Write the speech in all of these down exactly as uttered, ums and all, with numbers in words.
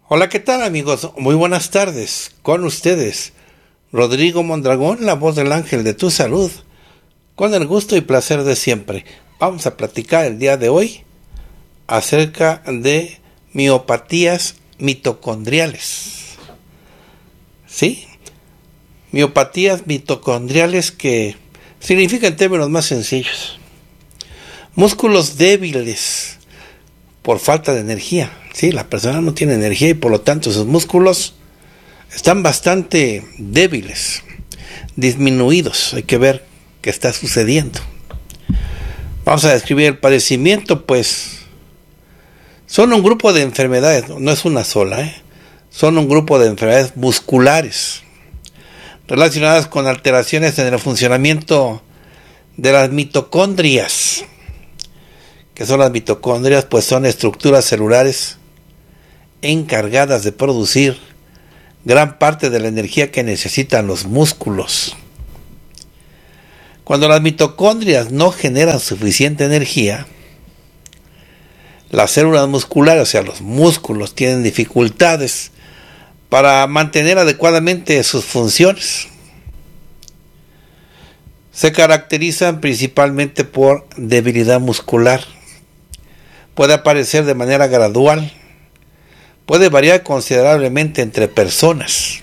Hola, ¿qué tal amigos? Muy buenas tardes. Con ustedes, Rodrigo Mondragón, la voz del ángel de tu salud. Con el gusto y placer de siempre. Vamos a platicar el día de hoy acerca de miopatías mitocondriales. ¿Sí? Miopatías mitocondriales que significa en términos más sencillos músculos débiles por falta de energía. Sí, la persona no tiene energía y por lo tanto sus músculos están bastante débiles, disminuidos. Hay que ver qué está sucediendo. Vamos a describir el padecimiento, pues son un grupo de enfermedades, no es una sola, ¿eh? Son un grupo de enfermedades musculares relacionadas con alteraciones en el funcionamiento de las mitocondrias. ¿Qué son las mitocondrias? Pues son estructuras celulares encargadas de producir gran parte de la energía que necesitan los músculos. Cuando las mitocondrias no generan suficiente energía, las células musculares, o sea, los músculos, tienen dificultades para mantener adecuadamente sus funciones. Se caracterizan principalmente por debilidad muscular. Puede aparecer de manera gradual. Puede variar considerablemente entre personas.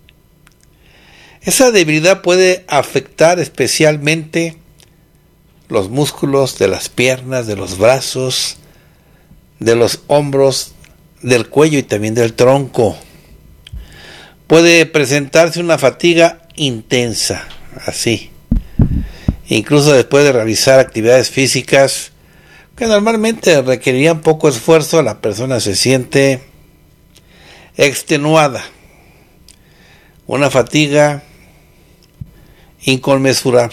Esa debilidad puede afectar especialmente los músculos de las piernas, de los brazos, de los hombros, del cuello y también del tronco. Puede presentarse una fatiga intensa, así. Incluso después de realizar actividades físicas que normalmente requerirían poco esfuerzo, la persona se siente extenuada, una fatiga inconmensurable.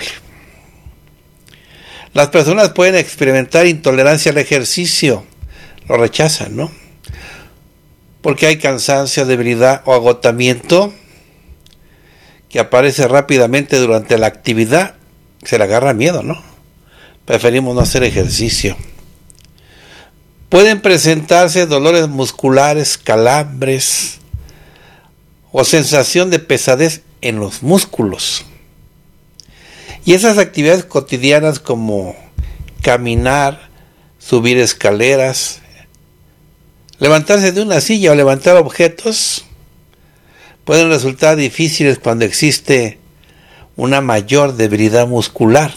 Las personas pueden experimentar intolerancia al ejercicio, lo rechazan, ¿no? Porque hay cansancio, debilidad o agotamiento que aparece rápidamente durante la actividad. Se le agarra miedo, ¿no? Preferimos no hacer ejercicio. Pueden presentarse dolores musculares, calambres o sensación de pesadez en los músculos. Y esas actividades cotidianas como caminar, subir escaleras, levantarse de una silla o levantar objetos pueden resultar difíciles cuando existe una mayor debilidad muscular.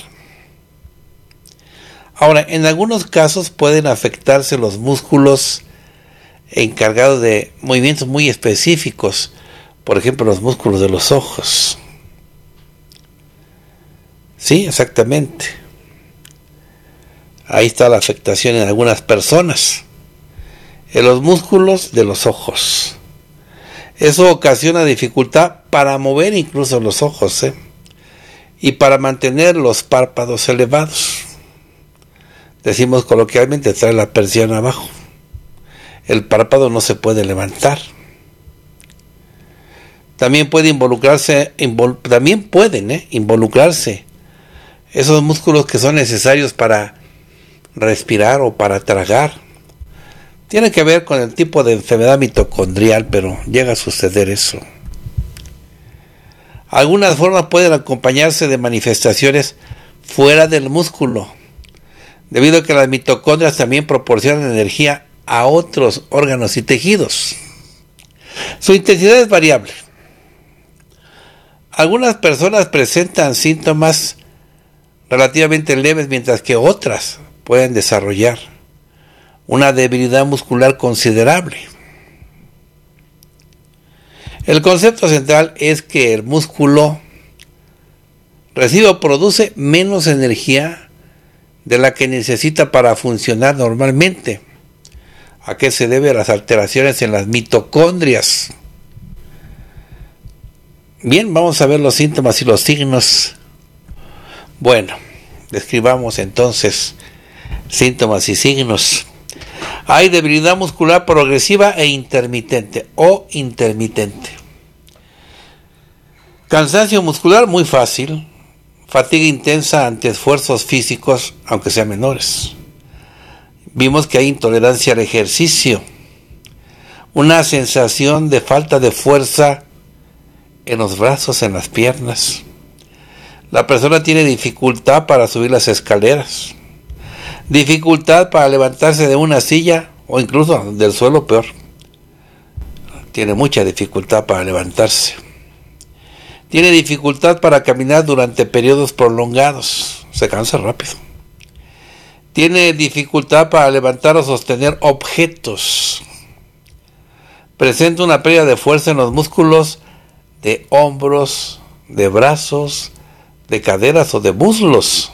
Ahora, en algunos casos pueden afectarse los músculos encargados de movimientos muy específicos, por ejemplo, los músculos de los ojos. Sí, exactamente. Ahí está la afectación en algunas personas, en los músculos de los ojos. Eso ocasiona dificultad para mover incluso los ojos, ¿eh? Y para mantener los párpados elevados. Decimos coloquialmente, trae la persiana abajo. El párpado no se puede levantar. También puede involucrarse, invol, también pueden ¿eh? involucrarse esos músculos que son necesarios para respirar o para tragar. Tiene que ver con el tipo de enfermedad mitocondrial, pero llega a suceder eso. Algunas formas pueden acompañarse de manifestaciones fuera del músculo, debido a que las mitocondrias también proporcionan energía a otros órganos y tejidos. Su intensidad es variable. Algunas personas presentan síntomas relativamente leves, mientras que otras pueden desarrollar una debilidad muscular considerable. El concepto central es que el músculo recibe o produce menos energía de la que necesita para funcionar normalmente. ¿A qué se debe las alteraciones en las mitocondrias? Bien, vamos a ver los síntomas y los signos. Bueno, describamos entonces síntomas y signos. Hay debilidad muscular progresiva e intermitente o intermitente. Cansancio muscular muy fácil. Fatiga intensa ante esfuerzos físicos, aunque sean menores. Vimos que hay intolerancia al ejercicio. una sensación de falta de fuerza en los brazos, en las piernas. La persona tiene dificultad para subir las escaleras, dificultad para levantarse de una silla o incluso del suelo, peor. Tiene mucha dificultad para levantarse. Tiene dificultad para caminar durante periodos prolongados, se cansa rápido. Tiene dificultad para levantar o sostener objetos. Presenta una pérdida de fuerza en los músculos de hombros, de brazos, de caderas o de muslos.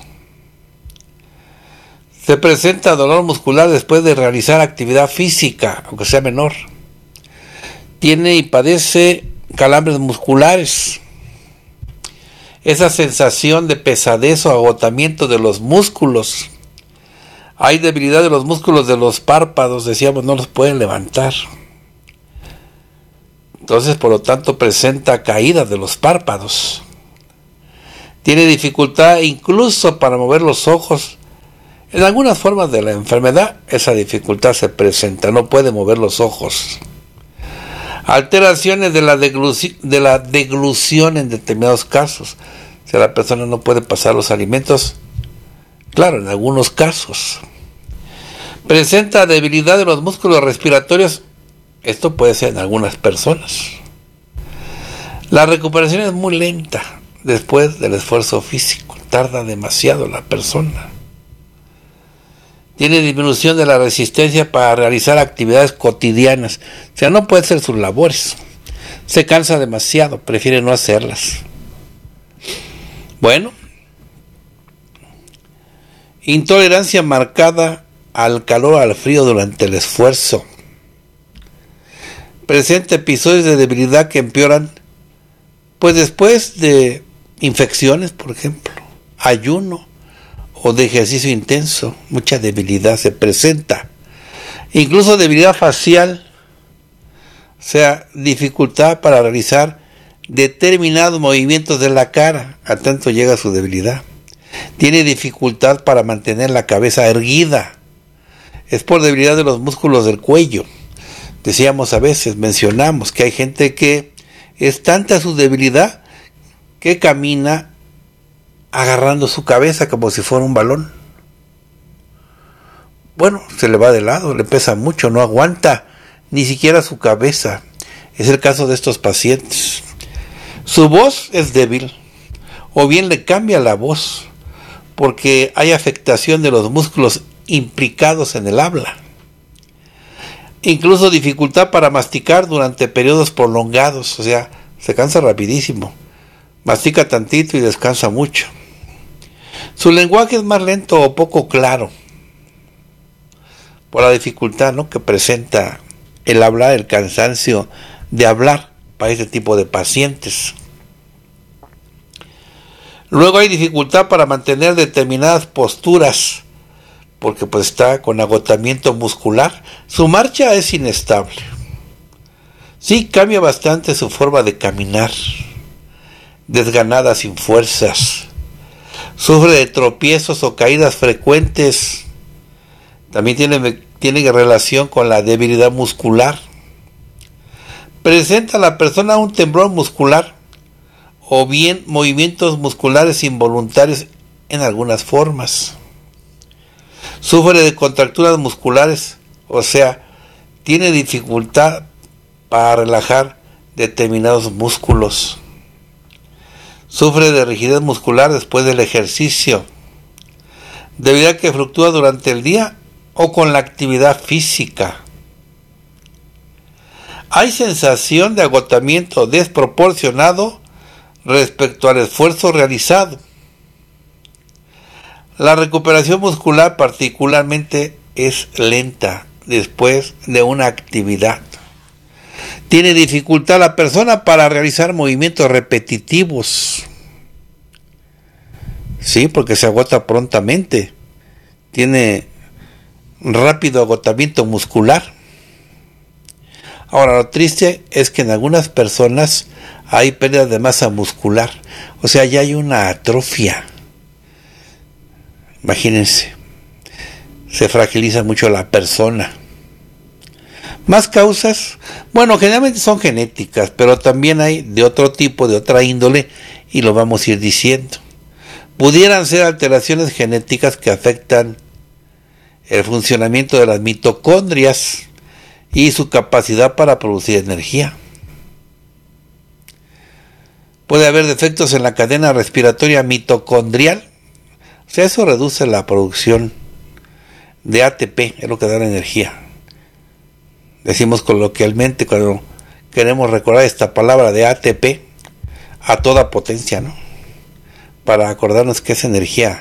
Se presenta dolor muscular después de realizar actividad física, aunque sea menor. Tiene y padece calambres musculares. Esa sensación de pesadez o agotamiento de los músculos. Hay debilidad de los músculos de los párpados, decíamos, no los pueden levantar. Entonces, por lo tanto, presenta caída de los párpados. Tiene dificultad incluso para mover los ojos. En algunas formas de la enfermedad, esa dificultad se presenta, no puede mover los ojos. Alteraciones de la, degluci- de la deglución en determinados casos. O sea, la persona no puede pasar los alimentos, claro, en algunos casos. Presenta debilidad de los músculos respiratorios. Esto puede ser en algunas personas. La recuperación es muy lenta después del esfuerzo físico. Tarda demasiado la persona. Tiene disminución de la resistencia para realizar actividades cotidianas. O sea, no puede hacer sus labores. Se cansa demasiado, prefiere no hacerlas. Bueno. Intolerancia marcada al calor o al frío durante el esfuerzo. Presenta episodios de debilidad que empeoran, pues después de infecciones, por ejemplo, ayuno o de ejercicio intenso, mucha debilidad se presenta. Incluso debilidad facial, o sea, dificultad para realizar determinados movimientos de la cara, a tanto llega su debilidad. Tiene dificultad para mantener la cabeza erguida. Es por debilidad de los músculos del cuello. Decíamos a veces, mencionamos que hay gente que es tanta su debilidad que camina agarrando su cabeza como si fuera un balón. Bueno, se le va de lado, le pesa mucho, no aguanta ni siquiera su cabeza. Es el caso de estos pacientes. Su voz es débil, o bien le cambia la voz, porque hay afectación de los músculos implicados en el habla. Incluso dificultad para masticar durante periodos prolongados, o sea, se cansa rapidísimo. Mastica tantito y descansa mucho. Su lenguaje es más lento o poco claro, por la dificultad, ¿no?, que presenta el hablar, el cansancio de hablar para este tipo de pacientes. Luego hay dificultad para mantener determinadas posturas, porque pues está con agotamiento muscular. Su marcha es inestable. Sí, cambia bastante su forma de caminar, desganada, sin fuerzas. Sufre de tropiezos o caídas frecuentes. También tiene, tiene relación con la debilidad muscular. Presenta a la persona un temblor muscular o bien movimientos musculares involuntarios en algunas formas. Sufre de contracturas musculares, o sea, tiene dificultad para relajar determinados músculos. Sufre de rigidez muscular después del ejercicio, debilidad que fluctúa durante el día o con la actividad física. Hay sensación de agotamiento desproporcionado respecto al esfuerzo realizado. La recuperación muscular particularmente es lenta después de una actividad. Tiene dificultad la persona para realizar movimientos repetitivos. Sí, porque se agota prontamente. Tiene rápido agotamiento muscular. Ahora, lo triste es que en algunas personas hay pérdida de masa muscular. O sea, ya hay una atrofia. Imagínense, se fragiliza mucho la persona. Más causas, bueno, generalmente son genéticas, pero también hay de otro tipo, de otra índole, y lo vamos a ir diciendo. Pudieran ser alteraciones genéticas que afectan el funcionamiento de las mitocondrias y su capacidad para producir energía. Puede haber defectos en la cadena respiratoria mitocondrial, o sea, eso reduce la producción de A T P, es lo que da la energía. Decimos coloquialmente cuando queremos recordar esta palabra de A T P, a toda potencia, ¿no? Para acordarnos que esa energía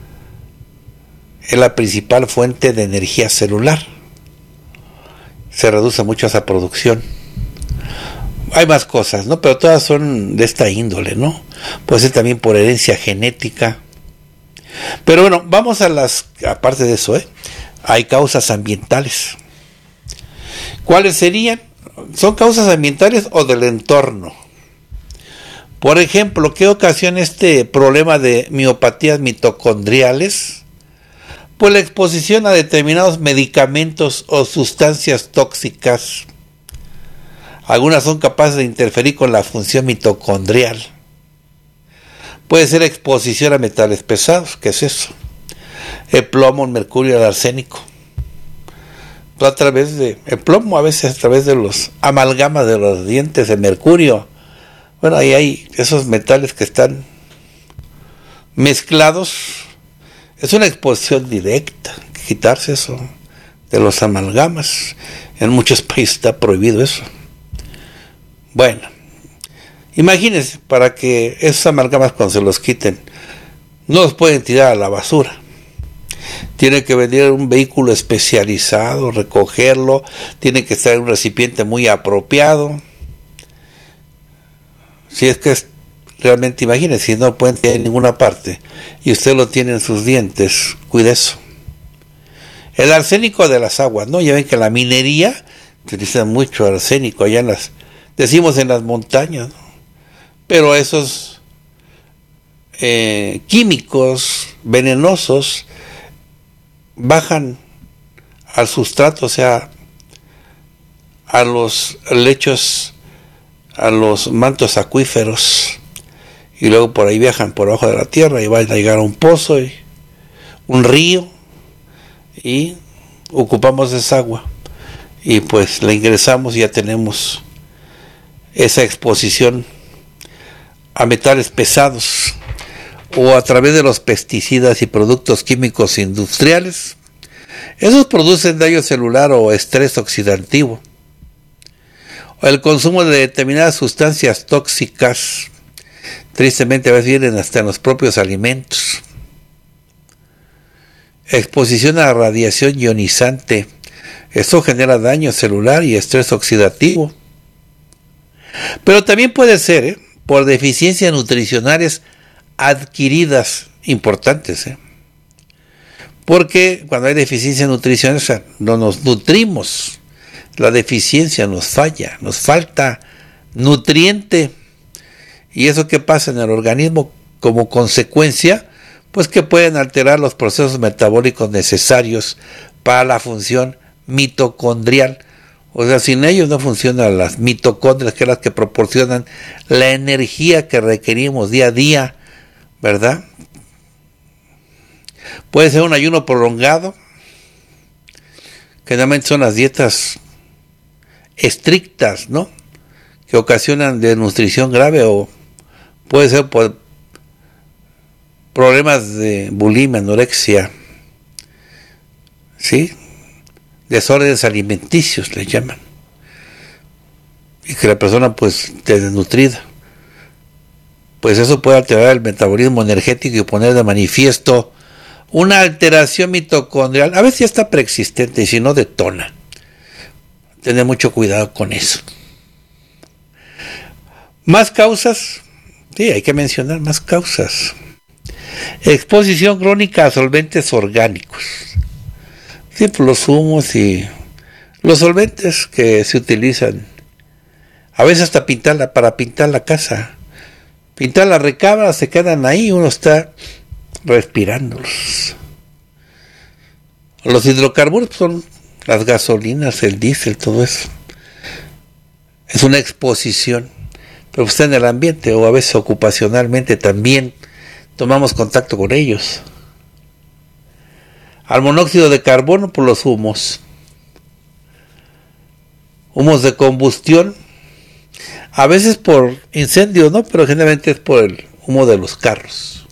es la principal fuente de energía celular. Se reduce mucho esa producción. Hay más cosas, ¿no? Pero todas son de esta índole, ¿no? Puede ser también por herencia genética. Pero bueno, vamos a las, aparte de eso, ¿eh? Hay causas ambientales. ¿Cuáles serían? ¿Son causas ambientales o del entorno? Por ejemplo, ¿qué ocasiona este problema de miopatías mitocondriales? Pues la exposición a determinados medicamentos o sustancias tóxicas. Algunas son capaces de interferir con la función mitocondrial. Puede ser exposición a metales pesados, ¿qué es eso? El plomo, el mercurio, el arsénico. A través de el plomo, a veces a través de los amalgamas de los dientes de mercurio. Bueno, ahí hay esos metales que están mezclados. Es una exposición directa, quitarse eso de los amalgamas. En muchos países está prohibido eso. Bueno, imagínense, para que esos amalgamas cuando se los quiten, no los pueden tirar a la basura. Tiene que venir un vehículo especializado, recogerlo, tiene que estar en un recipiente muy apropiado. Si es que es, realmente imagínense, si no pueden tirar en ninguna parte y usted lo tiene en sus dientes, cuide eso. El arsénico de las aguas, ¿no? Ya ven que la minería utiliza mucho arsénico allá en las, decimos en las montañas, ¿no? Pero esos eh, químicos venenosos bajan al sustrato, o sea, a los lechos, a los mantos acuíferos, y luego por ahí viajan por abajo de la tierra y van a llegar a un pozo, y un río, y ocupamos esa agua, y pues la ingresamos y ya tenemos esa exposición a metales pesados, o a través de los pesticidas y productos químicos industriales. Esos producen daño celular o estrés oxidativo. O el consumo de determinadas sustancias tóxicas, tristemente a veces vienen hasta en los propios alimentos. Exposición a radiación ionizante. Esto genera daño celular y estrés oxidativo. Pero también puede ser, ¿eh?, por deficiencias nutricionales adquiridas importantes, ¿eh? Porque cuando hay deficiencia nutricional, o sea, no nos nutrimos, la deficiencia nos falla, nos falta nutriente, y eso que pasa en el organismo como consecuencia, pues que pueden alterar los procesos metabólicos necesarios para la función mitocondrial. O sea, sin ellos no funcionan las mitocondrias, que son las que proporcionan la energía que requerimos día a día, ¿verdad? Puede ser un ayuno prolongado, generalmente son las dietas estrictas, ¿no?, que ocasionan desnutrición grave, o puede ser por problemas de bulimia, anorexia, ¿sí?, desórdenes alimenticios le llaman, y que la persona pues esté desnutrida. Pues eso puede alterar el metabolismo energético y poner de manifiesto una alteración mitocondrial. A veces ya está preexistente, y si no, detona. Tener mucho cuidado con eso. Más causas, sí, hay que mencionar más causas. Exposición crónica a solventes orgánicos. Sí, pues los humos y los solventes que se utilizan. A veces hasta pintarla, para pintar la casa. Pintar la recámara, se quedan ahí, uno está respirándolos. Los hidrocarburos son las gasolinas, el diésel, todo eso. Es una exposición, pero está en el ambiente o a veces ocupacionalmente también tomamos contacto con ellos. Al monóxido de carbono por los humos. Humos de combustión, a veces por incendio, ¿no? Pero generalmente es por el humo de los carros.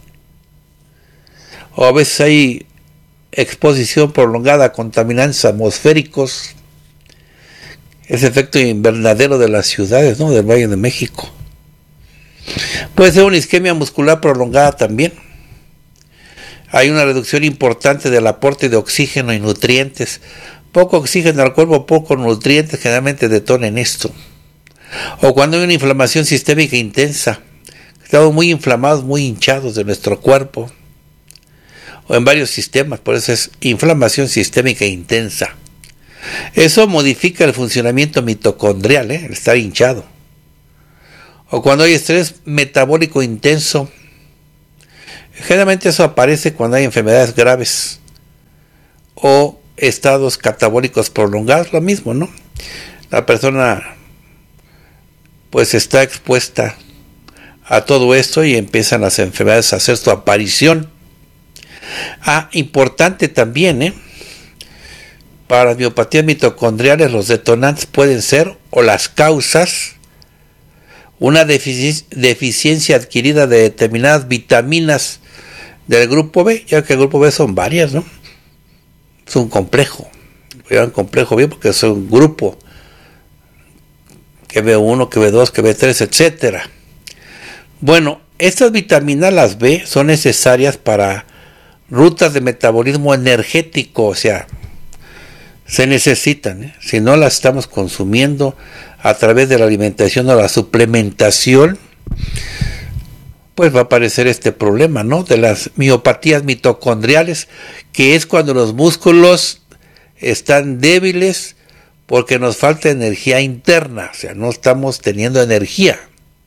O a veces hay exposición prolongada a contaminantes atmosféricos. Ese efecto invernadero de las ciudades, ¿no? Del Valle de México. Puede ser una isquemia muscular prolongada también. Hay una reducción importante del aporte de oxígeno y nutrientes. Poco oxígeno al cuerpo, poco nutrientes, generalmente detonan esto. O cuando hay una inflamación sistémica intensa. Estamos muy inflamados, muy hinchados de nuestro cuerpo. O en varios sistemas, por eso es inflamación sistémica intensa. Eso modifica el funcionamiento mitocondrial, ¿eh? El estar hinchado. O cuando hay estrés metabólico intenso. Generalmente eso aparece cuando hay enfermedades graves. O estados catabólicos prolongados, lo mismo, ¿no? La persona pues está expuesta a todo esto y empiezan las enfermedades a hacer su aparición. Ah, importante también, ¿eh? Para las miopatías mitocondriales los detonantes pueden ser, o las causas, una defici- deficiencia adquirida de determinadas vitaminas del grupo B, ya que el grupo B son varias, ¿no? Es un complejo, un complejo bien porque es un grupo, que B uno, que B dos, que B tres, etcétera. Bueno, estas vitaminas, las B, son necesarias para rutas de metabolismo energético, o sea, se necesitan, ¿eh? Si no las estamos consumiendo a través de la alimentación o la suplementación, pues va a aparecer este problema, ¿no? De las miopatías mitocondriales, que es cuando los músculos están débiles porque nos falta energía interna, o sea, no estamos teniendo energía.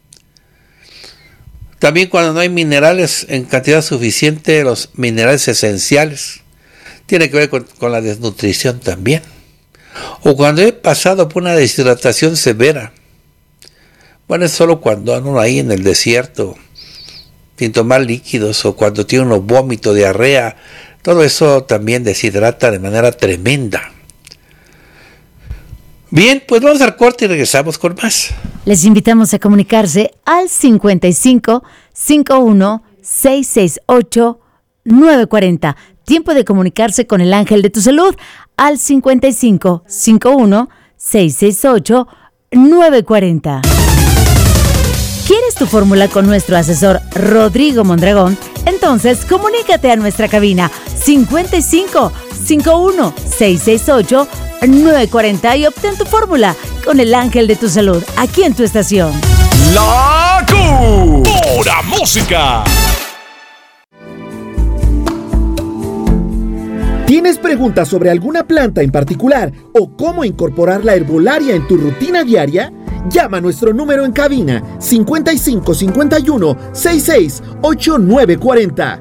También cuando no hay minerales en cantidad suficiente, los minerales esenciales, tiene que ver con, con la desnutrición también. O cuando he pasado por una deshidratación severa. Bueno, es solo cuando ando ahí en el desierto, sin tomar líquidos, o cuando tiene uno vómito, diarrea, todo eso también deshidrata de manera tremenda. Bien, pues vamos al corte y regresamos con más. Les invitamos a comunicarse al cincuenta y cinco, cincuenta y uno, seiscientos sesenta y ocho, novecientos cuarenta. Tiempo de comunicarse con el ángel de tu salud al cincuenta y cinco, cincuenta y uno, seiscientos sesenta y ocho, novecientos cuarenta. ¿Quieres tu fórmula con nuestro asesor Rodrigo Mondragón? Entonces comunícate a nuestra cabina cincuenta y cinco, cincuenta y uno, seiscientos sesenta y ocho, novecientos cuarenta y obtén tu fórmula con el ángel de tu salud aquí en tu estación. La Q. Pura música. ¿Tienes preguntas sobre alguna planta en particular o cómo incorporar la herbolaria en tu rutina diaria? Llama a nuestro número en cabina cincuenta y cinco, cincuenta y uno, sesenta y seis, ochenta y nueve cuarenta.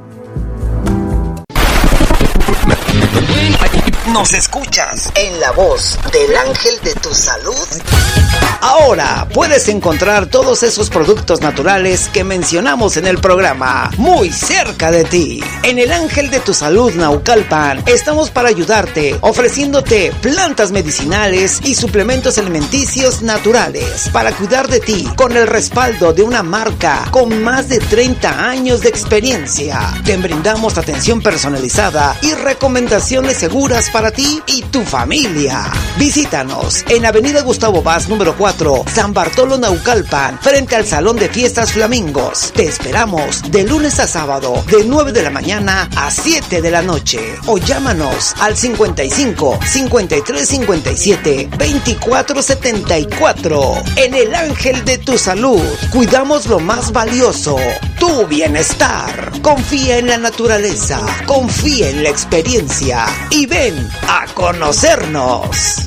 Nos escuchas en la voz del ángel de tu salud. Ahora puedes encontrar todos esos productos naturales que mencionamos en el programa muy cerca de ti. En el Ángel de tu Salud Naucalpan estamos para ayudarte, ofreciéndote plantas medicinales y suplementos alimenticios naturales para cuidar de ti con el respaldo de una marca con más de treinta años de experiencia. Te brindamos atención personalizada y recomendaciones seguras para ti y tu familia. Visítanos en Avenida Gustavo Vaz número cuatro, San Bartolo Naucalpan, frente al Salón de Fiestas Flamingos. Te esperamos de lunes a sábado, de nueve de la mañana a siete de la noche. O llámanos al cincuenta y cinco, cincuenta y tres, cincuenta y siete, veinticuatro setenta y cuatro. En el Ángel de tu Salud, cuidamos lo más valioso, tu bienestar. Confía en la naturaleza, confía en la experiencia y ven a conocernos.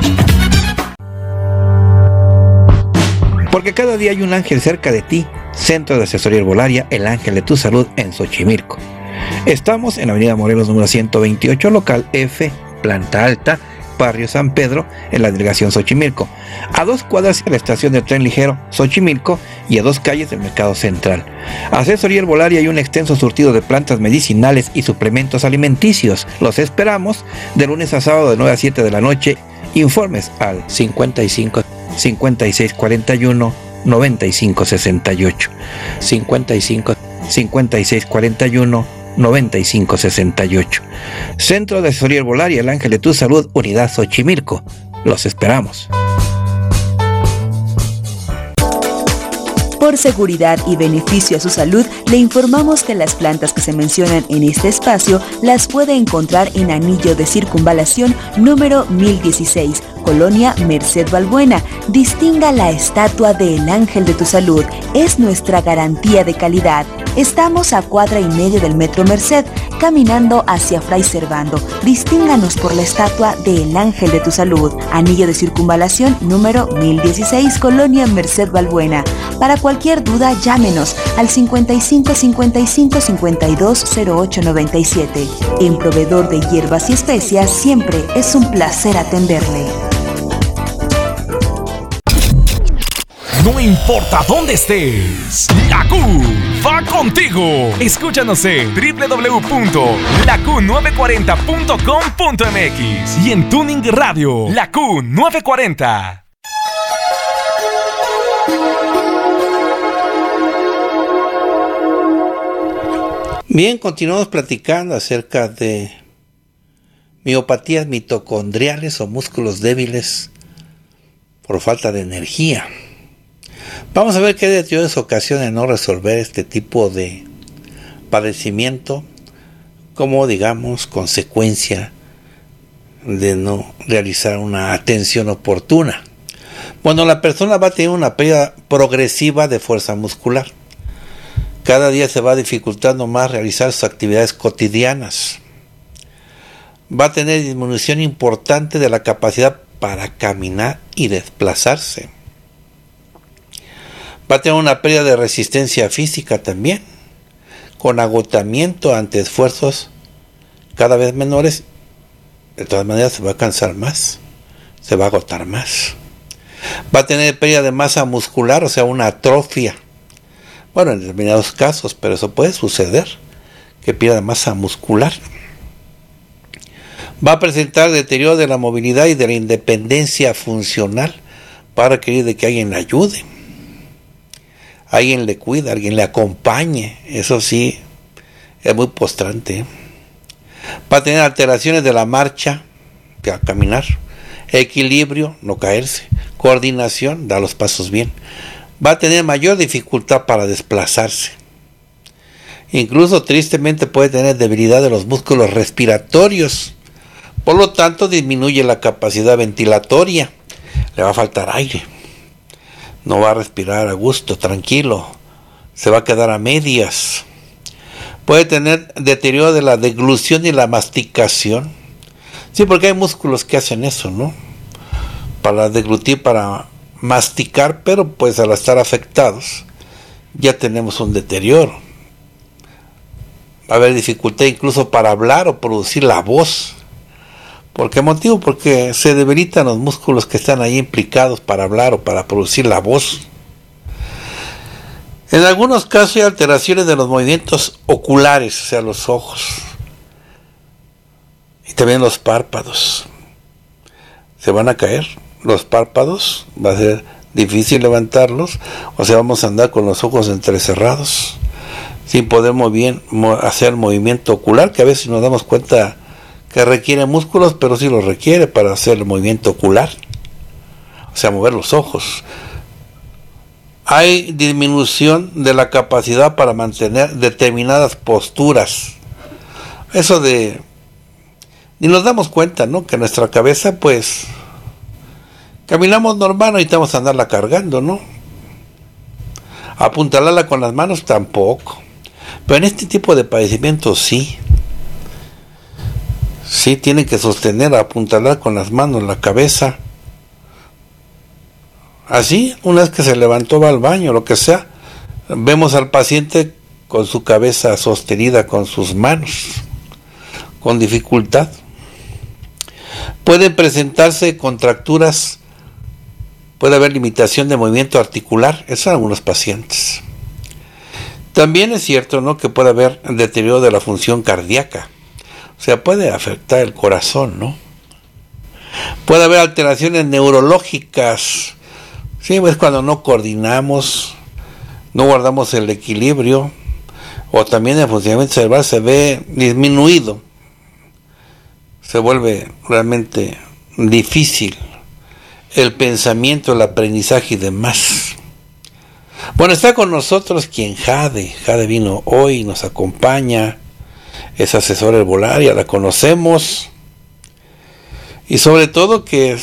Porque cada día hay un ángel cerca de ti. Centro de Asesoría Herbolaria, el Ángel de tu Salud en Xochimilco. Estamos en Avenida Morelos número ciento veintiocho, local F, planta alta, Barrio San Pedro, en la delegación Xochimilco, a dos cuadras de la estación de tren ligero Xochimilco y a dos calles del Mercado Central. Asesoría herbolaria y un extenso surtido de plantas medicinales y suplementos alimenticios. Los esperamos de lunes a sábado de nueve a siete de la noche. Informes al cincuenta y cinco, cincuenta y seis cuarenta y uno, noventa y cinco sesenta y ocho, cincuenta y cinco, cincuenta y seis cuarenta y uno, noventa y cinco sesenta y ocho. Centro de Asesoría Herbolaria El Ángel de tu Salud, Unidad Xochimilco. Los esperamos. Por seguridad y beneficio a su salud, le informamos que las plantas que se mencionan en este espacio las puede encontrar en Anillo de Circunvalación número mil dieciséis, Colonia Merced Balbuena. Distinga la estatua del Ángel de tu Salud. Es nuestra garantía de calidad. Estamos a cuadra y media del Metro Merced, caminando hacia Fray Servando. Distínganos por la estatua del Ángel de tu Salud. Anillo de Circunvalación número mil dieciséis, Colonia Merced Balbuena. Para cualquier duda, llámenos al cincuenta y cinco, cincuenta y cinco, cincuenta y dos, cero ocho noventa y siete. En Proveedor de Hierbas y Especias, siempre es un placer atenderle. No importa dónde estés, la Q va contigo. Escúchanos en doble u doble u doble u punto la q nueve cuarenta punto com punto m x y en Tuning Radio, La Q nueve cuarenta. Bien, continuamos platicando acerca de miopatías mitocondriales o músculos débiles por falta de energía. Vamos a ver qué deterioros ocasionan no resolver este tipo de padecimiento como, digamos, consecuencia de no realizar una atención oportuna. Bueno, la persona va a tener una pérdida progresiva de fuerza muscular. Cada día se va dificultando más realizar sus actividades cotidianas. Va a tener disminución importante de la capacidad para caminar y desplazarse. Va a tener una pérdida de resistencia física también, con agotamiento ante esfuerzos cada vez menores. De todas maneras se va a cansar más, se va a agotar más. Va a tener pérdida de masa muscular, o sea, una atrofia. Bueno, en determinados casos, pero eso puede suceder, que pierda masa muscular. Va a presentar deterioro de la movilidad y de la independencia funcional. Va a requerir de que alguien le ayude, alguien le cuida, alguien le acompañe. Eso sí, es muy postrante. Va a tener alteraciones de la marcha, a caminar, equilibrio, no caerse, coordinación, dar los pasos bien. Va a tener mayor dificultad para desplazarse. Incluso tristemente puede tener debilidad de los músculos respiratorios. Por lo tanto, disminuye la capacidad ventilatoria. Le va a faltar aire. No va a respirar a gusto, tranquilo. Se va a quedar a medias. Puede tener deterioro de la deglución y la masticación. Sí, porque hay músculos que hacen eso, ¿no? Para deglutir, para masticar, pero pues al estar afectados ya tenemos un deterioro. Va a haber dificultad incluso para hablar o producir la voz. ¿Por qué motivo? Porque se debilitan los músculos que están ahí implicados para hablar o para producir la voz. En algunos casos hay alteraciones de los movimientos oculares, o sea, los ojos, y también los párpados. Se van a caer los párpados, va a ser difícil levantarlos, o sea, vamos a andar con los ojos entrecerrados, sin poder muy bien hacer movimiento ocular, que a veces nos damos cuenta que requiere músculos, pero sí los requiere para hacer el movimiento ocular, o sea, mover los ojos. Hay disminución de la capacidad para mantener determinadas posturas. Eso de... ni nos damos cuenta, ¿no? Que nuestra cabeza, pues... caminamos normal, no necesitamos andarla cargando, ¿no? Apuntalarla con las manos tampoco. Pero en este tipo de padecimientos sí. Sí tienen que sostener, apuntalar con las manos la cabeza. Así, una vez que se levantó, va al baño, lo que sea, vemos al paciente con su cabeza sostenida con sus manos, con dificultad. Pueden presentarse contracturas, puede haber limitación de movimiento articular, eso en algunos pacientes. También es cierto, ¿no?, que puede haber deterioro de la función cardíaca, o sea, puede afectar el corazón, ¿no? Puede haber alteraciones neurológicas, sí, es cuando no coordinamos, no guardamos el equilibrio, o también el funcionamiento cerebral se ve disminuido, se vuelve realmente difícil el pensamiento, el aprendizaje y demás. Bueno, está con nosotros quien Jade, Jade vino hoy, nos acompaña, es asesora herbolaria, la conocemos, y sobre todo que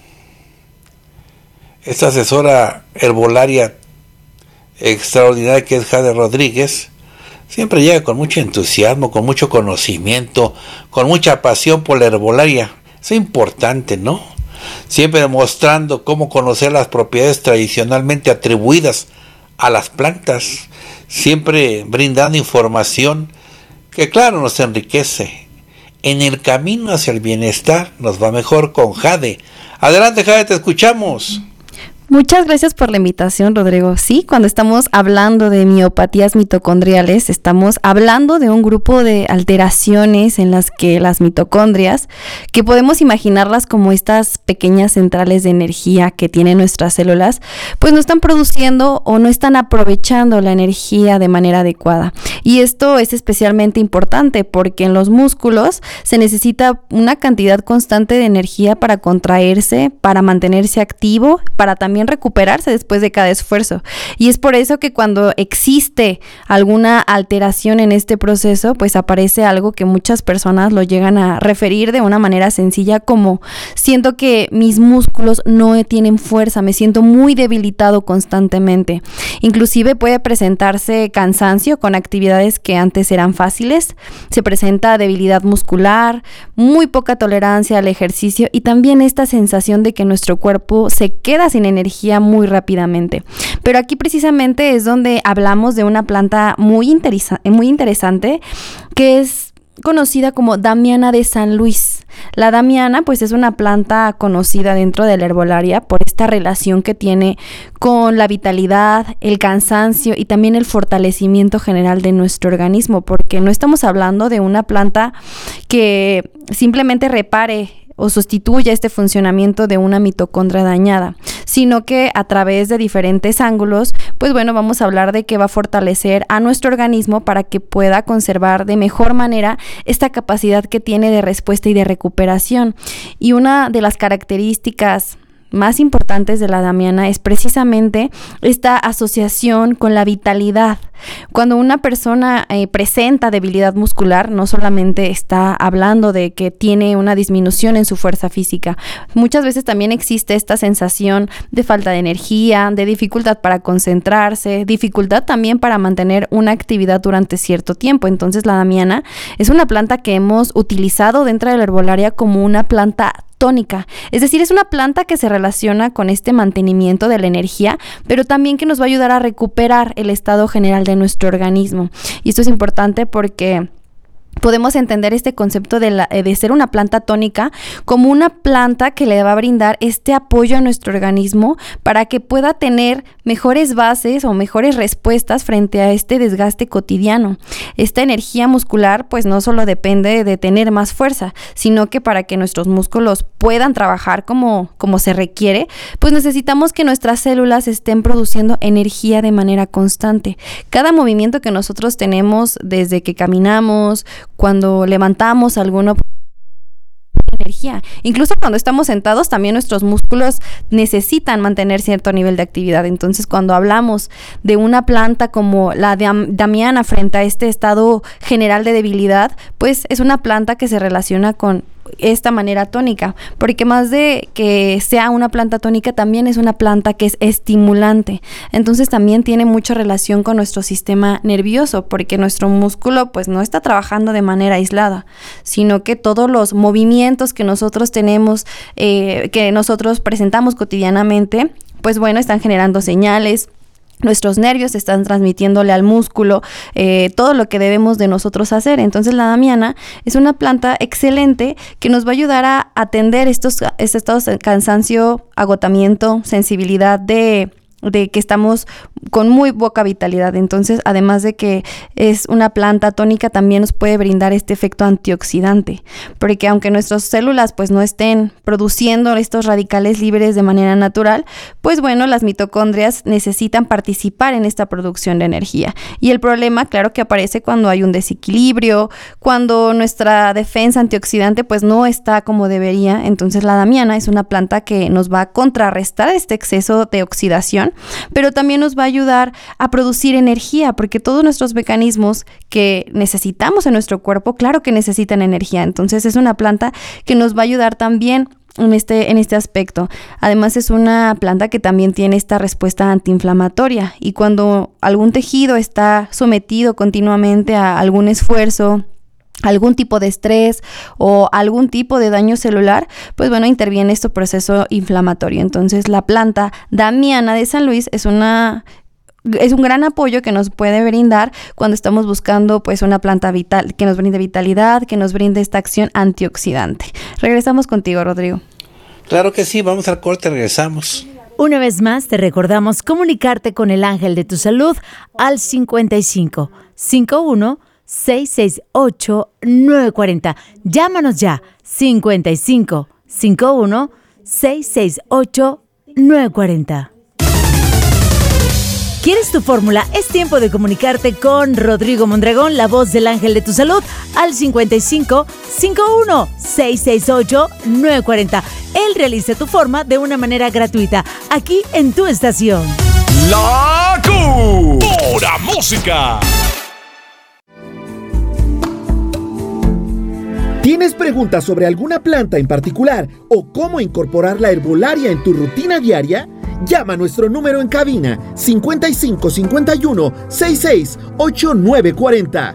esta asesora herbolaria extraordinaria que es Jade Rodríguez, siempre llega con mucho entusiasmo, con mucho conocimiento, con mucha pasión por la herbolaria. Es importante, ¿no? Siempre demostrando cómo conocer las propiedades tradicionalmente atribuidas a las plantas, siempre brindando información que, claro, nos enriquece. En el camino hacia el bienestar nos va mejor con Jade. Adelante, Jade, te escuchamos. Muchas gracias por la invitación, Rodrigo. Sí, cuando estamos hablando de miopatías mitocondriales, estamos hablando de un grupo de alteraciones en las que las mitocondrias, que podemos imaginarlas como estas pequeñas centrales de energía que tienen nuestras células, pues no están produciendo o no están aprovechando la energía de manera adecuada. Y esto es especialmente importante porque en los músculos se necesita una cantidad constante de energía para contraerse, para mantenerse activo, para también recuperarse después de cada esfuerzo. Y es por eso que cuando existe alguna alteración en este proceso, pues aparece algo que muchas personas lo llegan a referir de una manera sencilla como: siento que mis músculos no tienen fuerza, me siento muy debilitado constantemente. Inclusive puede presentarse cansancio con actividades que antes eran fáciles, se presenta debilidad muscular, muy poca tolerancia al ejercicio y también esta sensación de que nuestro cuerpo se queda sin energía muy rápidamente. Pero aquí precisamente es donde hablamos de una planta muy, interesa- muy interesante que es conocida como Damiana de San Luis. La damiana pues es una planta conocida dentro de la herbolaria por esta relación que tiene con la vitalidad, el cansancio y también el fortalecimiento general de nuestro organismo, porque no estamos hablando de una planta que simplemente repare o sustituya este funcionamiento de una mitocondria dañada, sino que a través de diferentes ángulos, pues bueno, vamos a hablar de que va a fortalecer a nuestro organismo para que pueda conservar de mejor manera esta capacidad que tiene de respuesta y de recuperación. Y una de las características más importantes de la damiana es precisamente esta asociación con la vitalidad. Cuando una persona eh, presenta debilidad muscular, no solamente está hablando de que tiene una disminución en su fuerza física, muchas veces también existe esta sensación de falta de energía, de dificultad para concentrarse, dificultad también para mantener una actividad durante cierto tiempo. Entonces la damiana es una planta que hemos utilizado dentro de la herbolaria como una planta tónica, es decir, es una planta que se relaciona con este mantenimiento de la energía, pero también que nos va a ayudar a recuperar el estado general de nuestro organismo. Y esto es importante porque podemos entender este concepto de, la, de ser una planta tónica como una planta que le va a brindar este apoyo a nuestro organismo para que pueda tener mejores bases o mejores respuestas frente a este desgaste cotidiano. Esta energía muscular pues no solo depende de tener más fuerza, sino que para que nuestros músculos puedan trabajar como, como se requiere, pues necesitamos que nuestras células estén produciendo energía de manera constante. Cada movimiento que nosotros tenemos desde que caminamos, cuando levantamos alguna energía, incluso cuando estamos sentados también nuestros músculos necesitan mantener cierto nivel de actividad. Entonces cuando hablamos de una planta como la de damiana frente a este estado general de debilidad, pues es una planta que se relaciona con esta manera tónica, porque más de que sea una planta tónica, también es una planta que es estimulante. Entonces también tiene mucha relación con nuestro sistema nervioso, porque nuestro músculo pues no está trabajando de manera aislada, sino que todos los movimientos que nosotros tenemos, eh, que nosotros presentamos cotidianamente, pues bueno, están generando señales, nuestros nervios están transmitiéndole al músculo eh, todo lo que debemos de nosotros hacer. Entonces la damiana es una planta excelente que nos va a ayudar a atender estos, estos estados de cansancio, agotamiento, sensibilidad de... de que estamos con muy poca vitalidad. Entonces, además de que es una planta tónica, también nos puede brindar este efecto antioxidante, porque aunque nuestras células pues no estén produciendo estos radicales libres de manera natural, pues bueno, las mitocondrias necesitan participar en esta producción de energía. Y el problema, claro, que aparece cuando hay un desequilibrio, cuando nuestra defensa antioxidante pues no está como debería. Entonces la damiana es una planta que nos va a contrarrestar este exceso de oxidación, pero también nos va a ayudar a producir energía, porque todos nuestros mecanismos que necesitamos en nuestro cuerpo, claro que necesitan energía. Entonces es una planta que nos va a ayudar también en este, en este aspecto. Además es una planta que también tiene esta respuesta antiinflamatoria, y cuando algún tejido está sometido continuamente a algún esfuerzo, algún tipo de estrés o algún tipo de daño celular, pues bueno, interviene este proceso inflamatorio. Entonces la planta damiana de San Luis es una es un gran apoyo que nos puede brindar cuando estamos buscando pues una planta vital, que nos brinde vitalidad, que nos brinde esta acción antioxidante. Regresamos contigo, Rodrigo. Claro que sí, vamos al corte, regresamos. Una vez más te recordamos comunicarte con el Ángel de tu Salud al cincuenta y cinco, cincuenta y uno, seis seis ocho, nueve cuatro cero. Llámanos ya, cincuenta y cinco, cincuenta y uno, seis seis ocho, nueve cuatro cero. ¿Quieres tu fórmula? Es tiempo de comunicarte con Rodrigo Mondragón, la voz del Ángel de tu Salud, al cincuenta y cinco, cincuenta y uno, seis seis ocho, nueve cuatro cero. Él realiza tu forma de una manera gratuita, aquí en tu estación. La Q. Pura música. ¿Tienes preguntas sobre alguna planta en particular o cómo incorporar la herbolaria en tu rutina diaria? Llama a nuestro número en cabina cincuenta y cinco, cincuenta y uno, sesenta y seis, ocho nueve cuatro cero.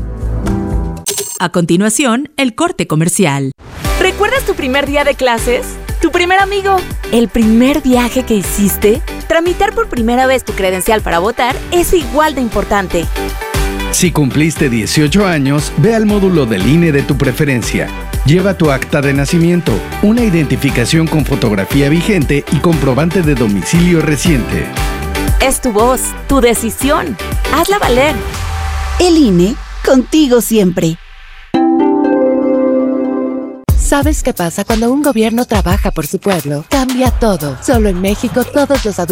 A continuación, el corte comercial. ¿Recuerdas tu primer día de clases? ¿Tu primer amigo? ¿El primer viaje que hiciste? Tramitar por primera vez tu credencial para votar es igual de importante. Si cumpliste dieciocho años, ve al módulo del I N E de tu preferencia. Lleva tu acta de nacimiento, una identificación con fotografía vigente y comprobante de domicilio reciente. Es tu voz, tu decisión. Hazla valer. El I N E, contigo siempre. ¿Sabes qué pasa cuando un gobierno trabaja por su pueblo? Cambia todo. Solo en México todos los adultos